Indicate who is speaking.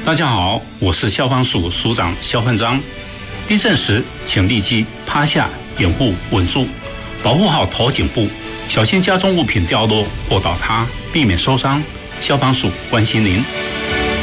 Speaker 1: 大家好，我是消防署署长肖焕章。地震时，请立即趴下，掩护稳住，保护好头颈部，小心家中物品掉落或倒塌，避免受伤。消防署关心您。